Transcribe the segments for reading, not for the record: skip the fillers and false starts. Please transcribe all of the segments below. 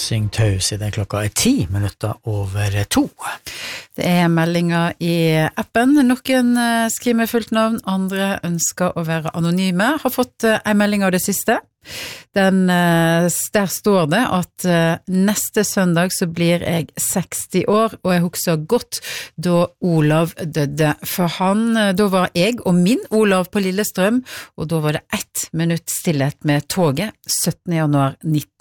Syng taus I det klokka 2:10. Det meldinger I appen. Noen skriver med fullt navn, andre ønsker å være anonyme. Har fått en melding av det siste. Der står det at neste søndag så blir jeg 60 år, og jeg husker godt da Olav døde. For da var jeg og min Olav på Lillestrøm, og da var det 1 minutt stillhet med toget 17. januar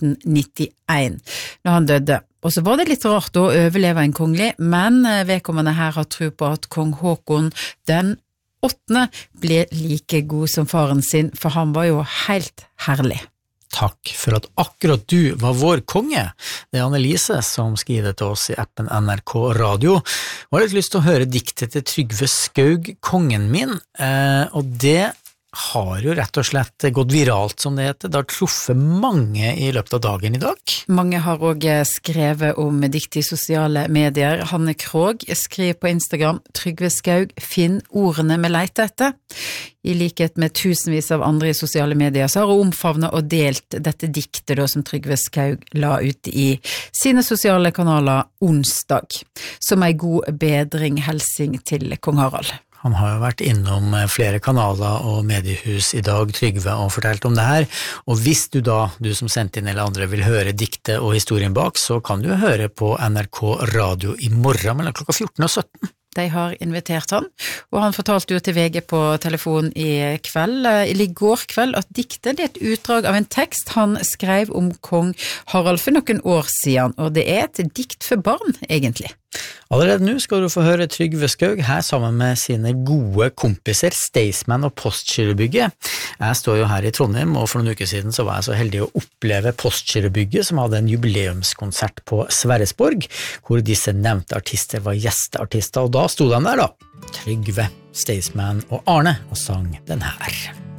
1991, når han døde. Og så var det litt rart å overleve en kongelig, men vedkommende her har tro på at kong Håkon den 8. ble like god som faren sin, for han var jo helt herlig. Takk for at akkurat du var vår konge. Det Annelise som skriver til oss I appen NRK Radio. Og har litt lyst til å høre diktet til Trygve Skaug, kongen min, og det har jo rett og slett gått viralt, som det heter. Det har truffet mange I løpet av dagen I dag. Mange har også skrevet om dikt I sosiale medier. Hanne Krog skriver på Instagram: Trygve Skaug, finn ordene vi leter etter. I likhet med tusenvis av andre I sosiale medier, så har hun omfavnet og delt dette diktet da, som Trygve Skaug la ut I sine sosiale kanaler onsdag, som en god bedring helsing til kong Harald. Han har jo vært innom flere kanaler og mediehus I dag, Trygve, og fortalt om det her. Og hvis du som sendte inn eller andre, vil høre diktet og historien bak, så kan du høre på NRK Radio I morgen mellom klokka 14 og 17. De har invitert han, og han fortalte jo til VG på telefon I går kveld, at diktet er et utdrag av en tekst han skrev om kong Harald for noen år siden, og det er et dikt for barn, egentlig. Allerede nå skal du få høre Trygve Skaug her sammen med sine gode kompiser Staysman og Postgirobygget. Jeg står jo her I Trondheim, og for noen uker siden så var jeg så heldig å oppleve Postgirobygget, som hadde en jubileumskonsert på Sverresborg, hvor disse nevnte artister var gjesteartister, og da stod de der Trygve, Staysman og Arne, og sang den her.